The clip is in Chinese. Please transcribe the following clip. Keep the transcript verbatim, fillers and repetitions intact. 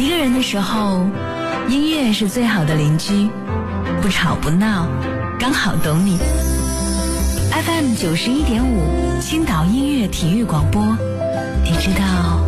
一个人的时候，音乐是最好的邻居，不吵不闹，刚好懂你。F M 九十一点五，青岛音乐体育广播，你知道